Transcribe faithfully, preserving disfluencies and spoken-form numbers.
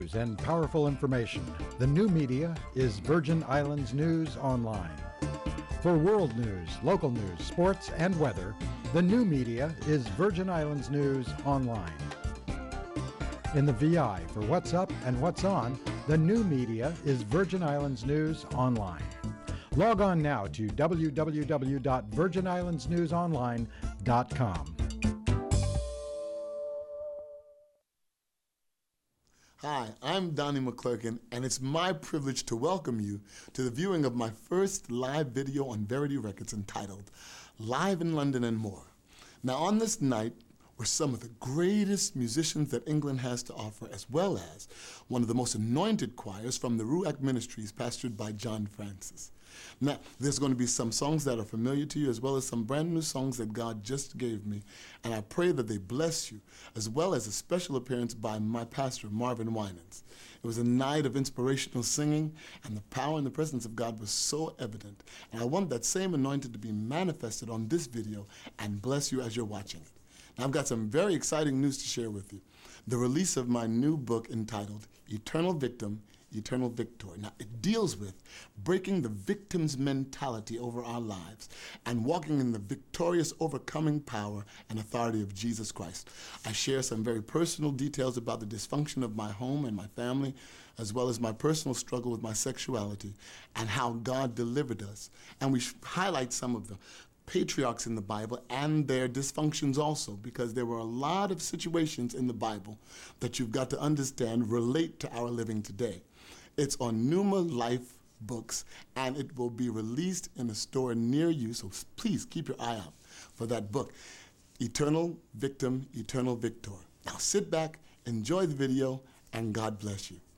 And powerful information. The new media is Virgin Islands News Online. For world news, local news, sports, and weather, the new media is Virgin Islands News Online. In the V I for what's up and what's on, the new media is Virgin Islands News Online. Log on now to w w w dot virgin islands news online dot com. Hi, I'm Donnie McClurkin, and it's my privilege to welcome you to the viewing of my first live video on Verity Records entitled Live in London and More. Now, on this night were some of the greatest musicians that England has to offer, as well as one of the most anointed choirs from the Ruach Ministries, pastored by John Francis. Now, there's going to be some songs that are familiar to you, as well as some brand new songs that God just gave me, and I pray that they bless you, as well as a special appearance by my pastor, Marvin Winans. It was a night of inspirational singing, and the power and the presence of God was so evident, and I want that same anointing to be manifested on this video and bless you as you're watching it. Now, I've got some very exciting news to share with you. The release of my new book entitled Eternal Victim, Eternal Victor. Now, it deals with breaking the victim's mentality over our lives and walking in the victorious overcoming power and authority of Jesus Christ. I share some very personal details about the dysfunction of my home and my family, as well as my personal struggle with my sexuality and how God delivered us. And we highlight some of the patriarchs in the Bible and their dysfunctions also, because there were a lot of situations in the Bible that you've got to understand relate to our living today. It's on Pneuma Life Books, and it will be released in a store near you, so please keep your eye out for that book, Eternal Victim, Eternal Victor. Now sit back, enjoy the video, and God bless you.